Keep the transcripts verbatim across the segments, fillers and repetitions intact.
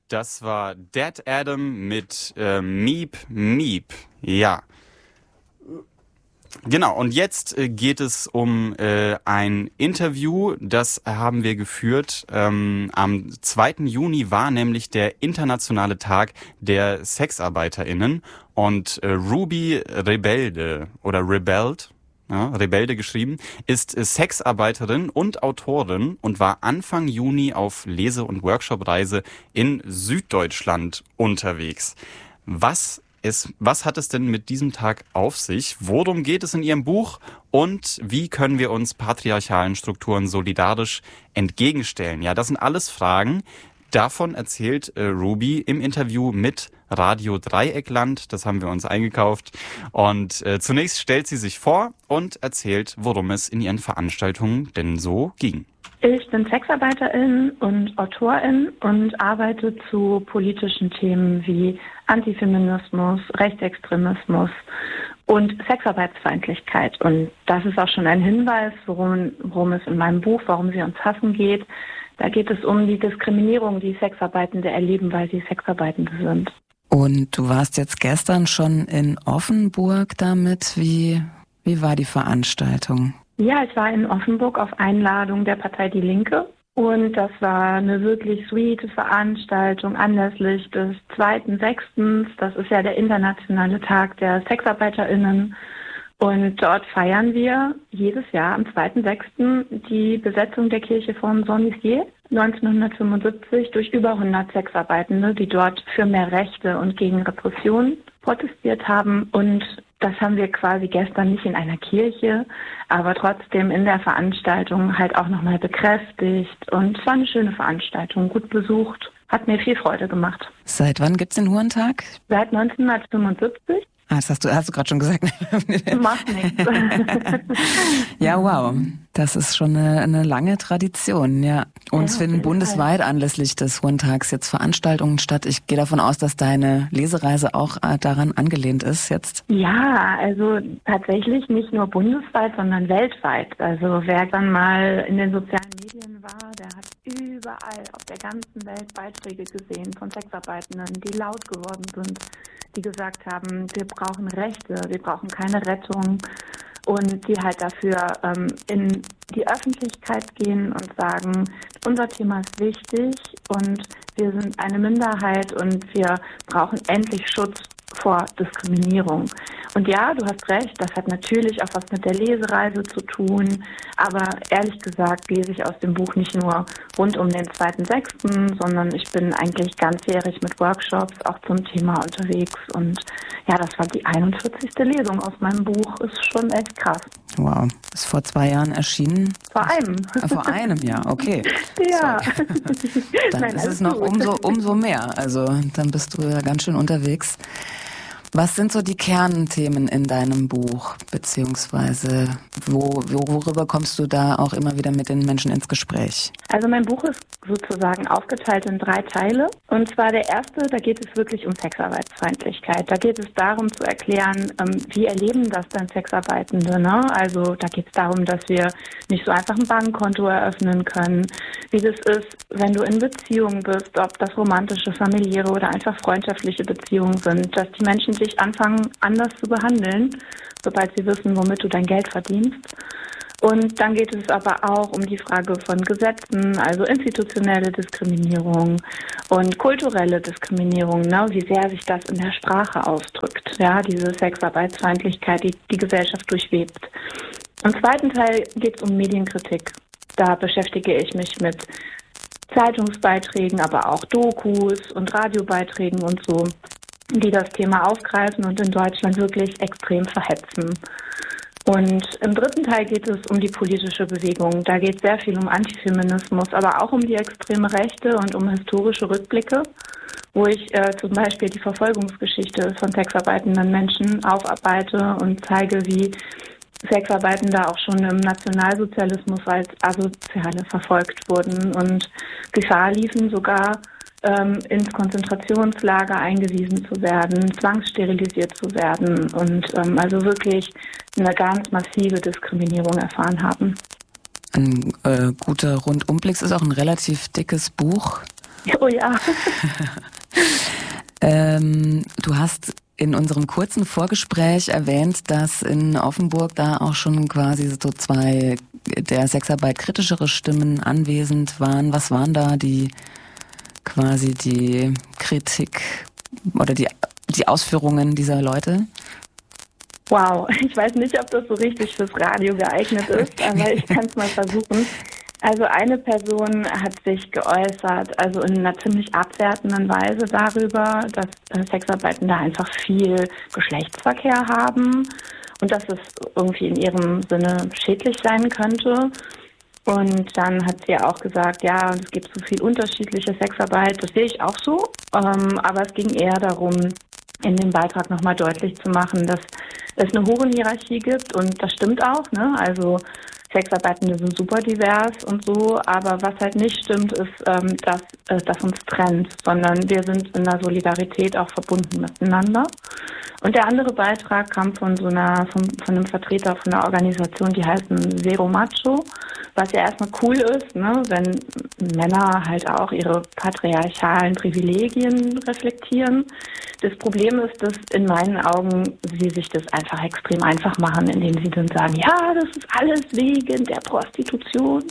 Das war Dead Adam mit äh, Meep Meep. Ja. Genau, und jetzt äh, geht es um äh, ein Interview, das haben wir geführt. Ähm, am zweiten Juni war nämlich der internationale Tag der SexarbeiterInnen und äh, Ruby Rebelde oder Rebelled, ja, Rebelde geschrieben, ist äh, Sexarbeiterin und Autorin und war Anfang Juni auf Lese- und Workshop-Reise in Süddeutschland unterwegs. Was Es, was hat es denn mit diesem Tag auf sich? Worum geht es in Ihrem Buch? Und wie können wir uns patriarchalen Strukturen solidarisch entgegenstellen? Ja, das sind alles Fragen. Davon erzählt äh, Ruby im Interview mit Radio Dreieckland. Das haben wir uns eingekauft. Und äh, zunächst stellt sie sich vor und erzählt, worum es in ihren Veranstaltungen denn so ging. Ich bin Sexarbeiterin und Autorin und arbeite zu politischen Themen wie Antifeminismus, Rechtsextremismus und Sexarbeitsfeindlichkeit. Und das ist auch schon ein Hinweis, worum, worum es in meinem Buch, warum sie uns hassen geht. Da geht es um die Diskriminierung, die Sexarbeitende erleben, weil sie Sexarbeitende sind. Und du warst jetzt gestern schon in Offenburg damit. Wie, wie war die Veranstaltung? Ja, ich war in Offenburg auf Einladung der Partei Die Linke und das war eine wirklich sweete Veranstaltung anlässlich des zweiten sechsten Das ist ja der internationale Tag der SexarbeiterInnen und dort feiern wir jedes Jahr am zweiten sechsten die Besetzung der Kirche von Saint-Nizier neunzehnhundertfünfundsiebzig durch über hundert Sexarbeitende, die dort für mehr Rechte und gegen Repression protestiert haben. Und das haben wir quasi gestern nicht in einer Kirche, aber trotzdem in der Veranstaltung halt auch nochmal bekräftigt. Und es war eine schöne Veranstaltung, gut besucht, hat mir viel Freude gemacht. Seit wann gibt's den Hurentag? Seit neunzehnhundertfünfundsiebzig. Ah, das hast du, hast du gerade schon gesagt. Macht nichts. Ja, wow. Das ist schon eine, eine lange Tradition, ja. Und es ja, finden bundesweit Fall. anlässlich des Hurentags jetzt Veranstaltungen statt. Ich gehe davon aus, dass deine Lesereise auch daran angelehnt ist jetzt. Ja, also tatsächlich nicht nur bundesweit, sondern weltweit. Also wer dann mal in den sozialen Medien war, der hat überall auf der ganzen Welt Beiträge gesehen von Sexarbeitenden, die laut geworden sind, die gesagt haben, wir brauchen Rechte, wir brauchen keine Rettung und die halt dafür ähm, in die Öffentlichkeit gehen und sagen, unser Thema ist wichtig und wir sind eine Minderheit und wir brauchen endlich Schutz vor Diskriminierung. Und ja, du hast recht, das hat natürlich auch was mit der Lesereise zu tun, aber ehrlich gesagt lese ich aus dem Buch nicht nur rund um den zweiten sechsten, sondern ich bin eigentlich ganzjährig mit Workshops auch zum Thema unterwegs und ja, das war die einundvierzigste Lesung aus meinem Buch, ist schon echt krass. Wow, ist vor zwei Jahren erschienen? Vor einem. Ah, vor einem Jahr, okay. Ja. Dann Nein, ist es noch gut. umso, umso mehr, also dann bist du ja ganz schön unterwegs. Was sind so die Kernthemen in deinem Buch, beziehungsweise wo, worüber kommst du da auch immer wieder mit den Menschen ins Gespräch? Also mein Buch ist sozusagen aufgeteilt in drei Teile. Und zwar der erste, da geht es wirklich um Sexarbeitsfeindlichkeit. Da geht es darum zu erklären, ähm, wie erleben das denn Sexarbeitende, ne? Also da geht es darum, dass wir nicht so einfach ein Bankkonto eröffnen können, wie das ist, wenn du in Beziehungen bist, ob das romantische, familiäre oder einfach freundschaftliche Beziehungen sind, dass die Menschen dich anfangen, anders zu behandeln, sobald sie wissen, womit du dein Geld verdienst. Und dann geht es aber auch um die Frage von Gesetzen, also institutionelle Diskriminierung und kulturelle Diskriminierung, ne, wie sehr sich das in der Sprache ausdrückt, ja, diese Sexarbeitsfeindlichkeit, die die Gesellschaft durchwebt. Im zweiten Teil geht es um Medienkritik. Da beschäftige ich mich mit Zeitungsbeiträgen, aber auch Dokus und Radiobeiträgen und so, die das Thema aufgreifen und in Deutschland wirklich extrem verhetzen. Und im dritten Teil geht es um die politische Bewegung. Da geht es sehr viel um Antifeminismus, aber auch um die extreme Rechte und um historische Rückblicke, wo ich äh, zum Beispiel die Verfolgungsgeschichte von sexarbeitenden Menschen aufarbeite und zeige, wie Sexarbeitende auch schon im Nationalsozialismus als Asoziale verfolgt wurden und Gefahr liefen, sogar ähm, ins Konzentrationslager eingewiesen zu werden, zwangssterilisiert zu werden und ähm, also wirklich eine ganz massive Diskriminierung erfahren haben. Ein äh, guter Rundumblick ist auch ein relativ dickes Buch. Oh ja. ähm, du hast in unserem kurzen Vorgespräch erwähnt, dass in Offenburg da auch schon quasi so zwei der Sexarbeit kritischere Stimmen anwesend waren. Was waren da die quasi die Kritik oder die, die Ausführungen dieser Leute? Wow, ich weiß nicht, ob das so richtig fürs Radio geeignet ist, aber ich kann es mal versuchen. Also eine Person hat sich geäußert, also in einer ziemlich abwertenden Weise darüber, dass äh, Sexarbeitende einfach viel Geschlechtsverkehr haben und dass es irgendwie in ihrem Sinne schädlich sein könnte. Und dann hat sie ja auch gesagt, ja, es gibt so viel unterschiedliche Sexarbeit, das sehe ich auch so, ähm, aber es ging eher darum, in dem Beitrag nochmal deutlich zu machen, dass es eine Hurenhierarchie gibt und das stimmt auch, ne? Also Sexarbeitende sind super divers und so, aber was halt nicht stimmt, ist, ähm, dass äh, das uns trennt, sondern wir sind in der Solidarität auch verbunden miteinander. Und der andere Beitrag kam von so einer, von, von einem Vertreter von einer Organisation, die heißen Zero Macho, was ja erstmal cool ist, ne, wenn Männer halt auch ihre patriarchalen Privilegien reflektieren. Das Problem ist, dass in meinen Augen sie sich das einfach extrem einfach machen, indem sie dann sagen, ja, das ist alles wegen der Prostitution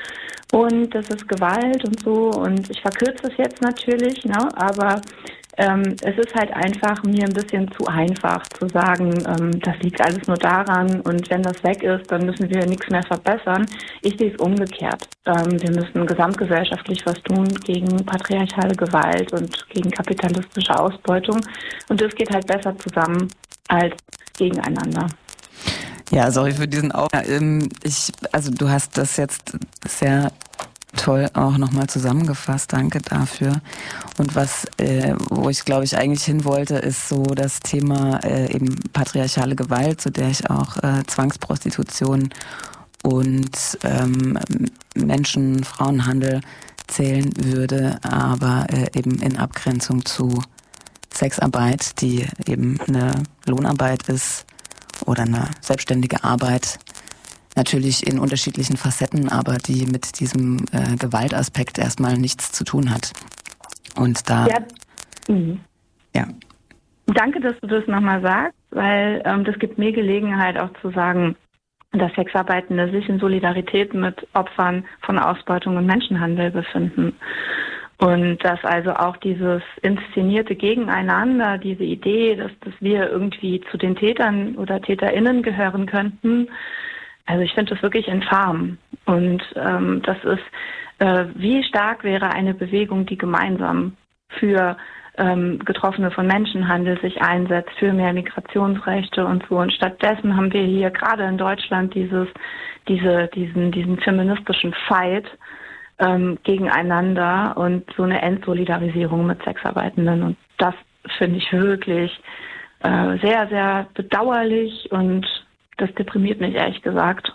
und das ist Gewalt und so. Und ich verkürze es jetzt natürlich, ne, aber ähm, es ist halt einfach mir ein bisschen zu einfach zu sagen, ähm, das liegt alles nur daran und wenn das weg ist, dann müssen wir nichts mehr verbessern. Ich sehe es umgekehrt. Ähm, wir müssen gesamtgesellschaftlich was tun gegen patriarchale Gewalt und gegen kapitalistische Ausbeutung und das geht halt besser zusammen als gegeneinander. Ja, sorry für diesen Auf. Ich, also du hast das jetzt sehr toll auch nochmal zusammengefasst. Danke dafür. Und was, äh, wo ich glaube ich eigentlich hin wollte, ist so das Thema äh, eben patriarchale Gewalt, zu der ich auch äh, Zwangsprostitution und ähm, Menschen, Frauenhandel zählen würde, aber äh, eben in Abgrenzung zu Sexarbeit, die eben eine Lohnarbeit ist oder eine selbstständige Arbeit. Natürlich in unterschiedlichen Facetten, aber die mit diesem äh, Gewaltaspekt erstmal nichts zu tun hat. Und da... Ja. Mhm. ja. Danke, dass du das nochmal sagst, weil ähm, das gibt mir Gelegenheit auch zu sagen, dass Sexarbeitende sich in Solidarität mit Opfern von Ausbeutung und Menschenhandel befinden. Und dass also auch dieses inszenierte Gegeneinander, diese Idee, dass, dass wir irgendwie zu den Tätern oder TäterInnen gehören könnten, also ich finde das wirklich infam. Und ähm, das ist, äh, wie stark wäre eine Bewegung, die gemeinsam für ähm, Getroffene von Menschenhandel sich einsetzt, für mehr Migrationsrechte und so. Und stattdessen haben wir hier gerade in Deutschland dieses, diese, diesen, diesen feministischen Fight ähm, gegeneinander und so eine Entsolidarisierung mit Sexarbeitenden. Und das finde ich wirklich äh, sehr, sehr bedauerlich und das deprimiert mich, ehrlich gesagt.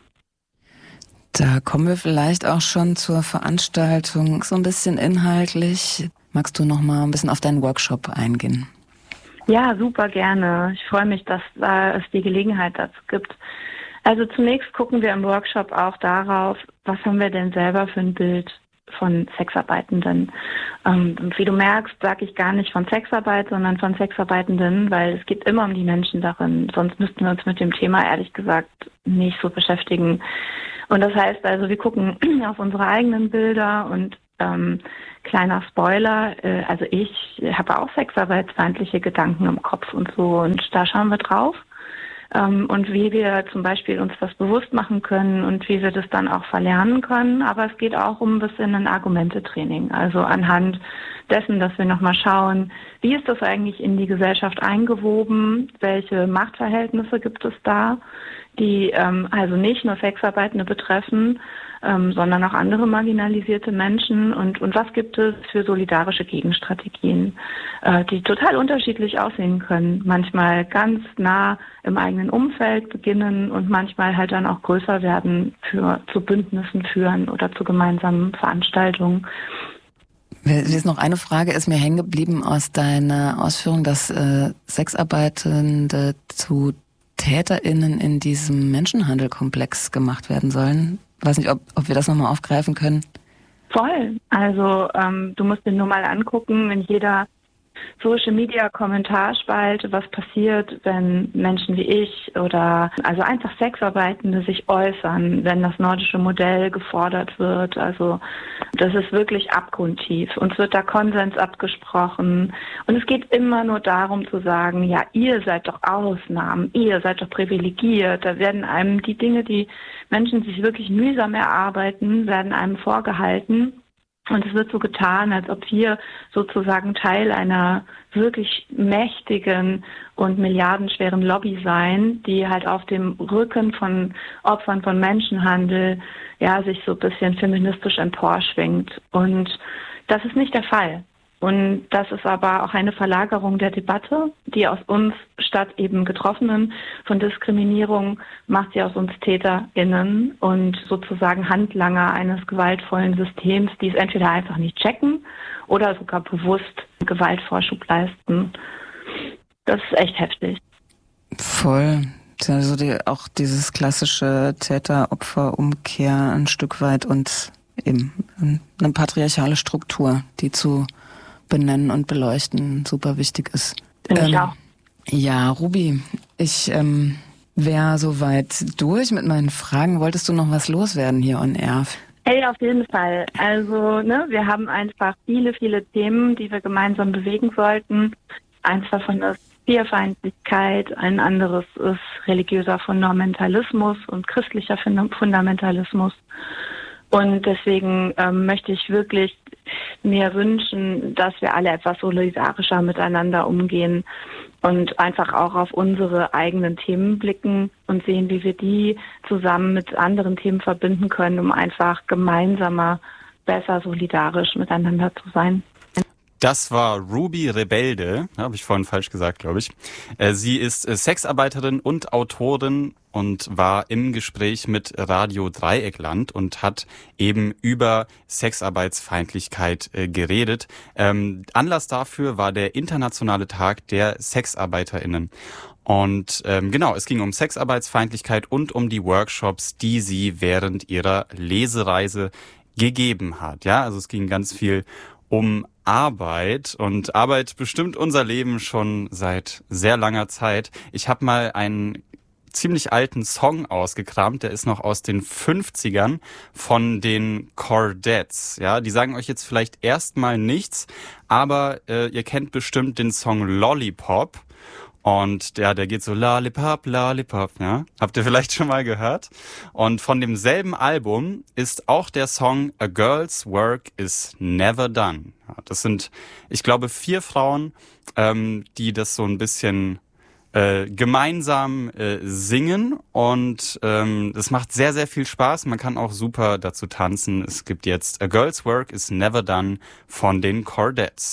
Da kommen wir vielleicht auch schon zur Veranstaltung so ein bisschen inhaltlich. Magst du noch mal ein bisschen auf deinen Workshop eingehen? Ja, super gerne. Ich freue mich, dass äh, es die Gelegenheit dazu gibt. Also zunächst gucken wir im Workshop auch darauf, was haben wir denn selber für ein Bild von Sexarbeitenden. Ähm, und wie du merkst, sage ich gar nicht von Sexarbeit, sondern von Sexarbeitenden, weil es geht immer um die Menschen darin. Sonst müssten wir uns mit dem Thema ehrlich gesagt nicht so beschäftigen. Und das heißt also, wir gucken auf unsere eigenen Bilder und ähm, kleiner Spoiler, äh, also ich habe auch sexarbeitsfeindliche Gedanken im Kopf und so und da schauen wir drauf. Und wie wir zum Beispiel uns das bewusst machen können und wie wir das dann auch verlernen können. Aber es geht auch um ein bisschen ein Argumentetraining. Also anhand dessen, dass wir nochmal schauen, wie ist das eigentlich in die Gesellschaft eingewoben? Welche Machtverhältnisse gibt es da, die ähm, also nicht nur Sexarbeitende betreffen, ähm, sondern auch andere marginalisierte Menschen und, und was gibt es für solidarische Gegenstrategien, äh, die total unterschiedlich aussehen können. Manchmal ganz nah im eigenen Umfeld beginnen und manchmal halt dann auch größer werden, für zu Bündnissen führen oder zu gemeinsamen Veranstaltungen. Jetzt noch eine Frage ist mir hängen geblieben aus deiner Ausführung, dass äh, Sexarbeitende zu TäterInnen in diesem Menschenhandelkomplex gemacht werden sollen. Ich weiß nicht, ob, ob wir das nochmal aufgreifen können. Voll. Also ähm, du musst dir nur mal angucken, in jeder Social-Media-Kommentarspalte, was passiert, wenn Menschen wie ich oder also einfach Sexarbeitende sich äußern, wenn das nordische Modell gefordert wird. Also das ist wirklich abgrundtief. Uns wird da Konsens abgesprochen. Und es geht immer nur darum zu sagen, ja, ihr seid doch Ausnahmen, ihr seid doch privilegiert. Da werden einem die Dinge, die Menschen sich wirklich mühsam erarbeiten, werden einem vorgehalten. Und es wird so getan, als ob wir sozusagen Teil einer wirklich mächtigen und milliardenschweren Lobby seien, die halt auf dem Rücken von Opfern von Menschenhandel ja sich so ein bisschen feministisch emporschwingt. Und das ist nicht der Fall. Und das ist aber auch eine Verlagerung der Debatte, die aus uns statt eben Getroffenen von Diskriminierung macht sie aus uns TäterInnen und sozusagen Handlanger eines gewaltvollen Systems, die es entweder einfach nicht checken oder sogar bewusst Gewaltvorschub leisten. Das ist echt heftig. Voll. Also die, auch dieses klassische Täter-Opfer-Umkehr ein Stück weit und eben eine patriarchale Struktur, die zu benennen und beleuchten super wichtig ist. Finde ich ähm, auch. Ja, Ruby, ich ähm, wäre soweit durch mit meinen Fragen. Wolltest du noch was loswerden hier on Air? Hey, auf jeden Fall. Also, ne, wir haben einfach viele, viele Themen, die wir gemeinsam bewegen sollten. Eins davon ist Queerfeindlichkeit, ein anderes ist religiöser Fundamentalismus und christlicher Fundamentalismus. Und deswegen ähm, möchte ich wirklich mir wünschen, dass wir alle etwas solidarischer miteinander umgehen und einfach auch auf unsere eigenen Themen blicken und sehen, wie wir die zusammen mit anderen Themen verbinden können, um einfach gemeinsamer, besser solidarisch miteinander zu sein. Das war Ruby Rebelde, habe ich vorhin falsch gesagt, glaube ich. Sie ist Sexarbeiterin und Autorin und war im Gespräch mit Radio Dreieckland und hat eben über Sexarbeitsfeindlichkeit geredet. Ähm, Anlass dafür war der internationale Tag der SexarbeiterInnen. Und ähm, genau, es ging um Sexarbeitsfeindlichkeit und um die Workshops, die sie während ihrer Lesereise gegeben hat. Ja, also es ging ganz viel um Arbeit und Arbeit bestimmt unser Leben schon seit sehr langer Zeit. Ich habe mal einen ziemlich alten Song ausgekramt, der ist noch aus den fünfzigern von den Chordettes. Ja, die sagen euch jetzt vielleicht erstmal nichts, aber äh, ihr kennt bestimmt den Song Lollipop. Und ja, der geht so Lollipop, Lollipop, ja. Habt ihr vielleicht schon mal gehört? Und von demselben Album ist auch der Song A Girl's Work is Never Done. Ja, das sind, ich glaube, vier Frauen, ähm, die das so ein bisschen äh, gemeinsam äh, singen. Und ähm, das macht sehr, sehr viel Spaß. Man kann auch super dazu tanzen. Es gibt jetzt A Girl's Work is Never Done von den Chordettes.